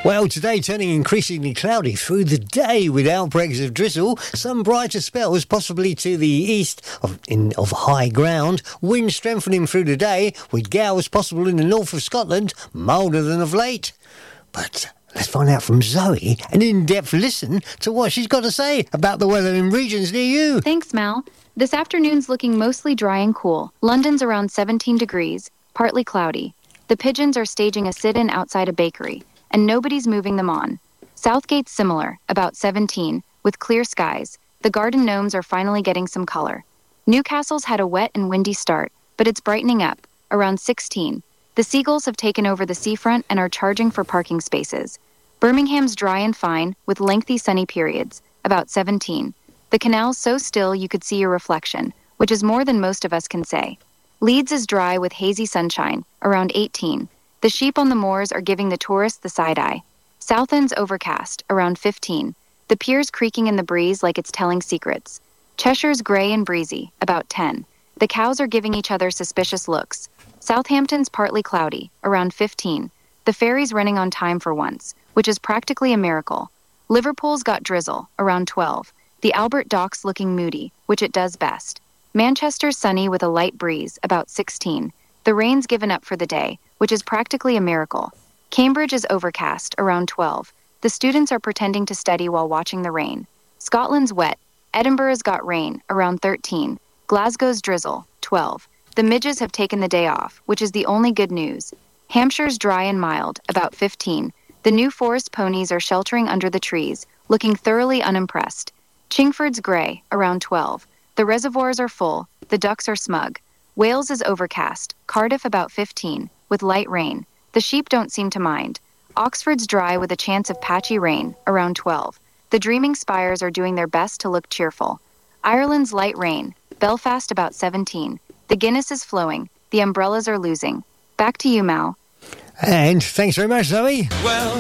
Well, today turning increasingly cloudy through the day with outbreaks of drizzle, some brighter spells possibly to the east of high ground, wind strengthening through the day with gales possible in the north of Scotland, milder than of late. But let's find out from Zoe an in-depth listen to what she's got to say about the weather in regions near you. Thanks, Mal. This afternoon's looking mostly dry and cool. London's around 17 degrees, partly cloudy. The pigeons are staging a sit-in outside a bakery, and nobody's moving them on. Southgate's similar, about 17, with clear skies. The garden gnomes are finally getting some color. Newcastle's had a wet and windy start, but it's brightening up, around 16. The seagulls have taken over the seafront and are charging for parking spaces. Birmingham's dry and fine, with lengthy sunny periods, about 17. The canal's so still you could see your reflection, which is more than most of us can say. Leeds is dry with hazy sunshine, around 18. The sheep on the moors are giving the tourists the side-eye. Southend's overcast, around 15. The pier's creaking in the breeze like it's telling secrets. Cheshire's grey and breezy, about 10. The cows are giving each other suspicious looks. Southampton's partly cloudy, around 15. The ferry's running on time for once, which is practically a miracle. Liverpool's got drizzle, around 12. The Albert Dock's looking moody, which it does best. Manchester's sunny with a light breeze, about 16. The rain's given up for the day, which is practically a miracle. Cambridge is overcast, around 12. The students are pretending to study while watching the rain. Scotland's wet. Edinburgh's got rain, around 13. Glasgow's drizzle, 12. The midges have taken the day off, which is the only good news. Hampshire's dry and mild, about 15. The New Forest ponies are sheltering under the trees, looking thoroughly unimpressed. Chingford's grey, around 12. The reservoirs are full, the ducks are smug. Wales is overcast, Cardiff about 15, with light rain. The sheep don't seem to mind. Oxford's dry with a chance of patchy rain, around 12. The dreaming spires are doing their best to look cheerful. Ireland's light rain, Belfast about 17. The Guinness is flowing, the umbrellas are losing. Back to you, Mal. And thanks very much, Zoe. Well,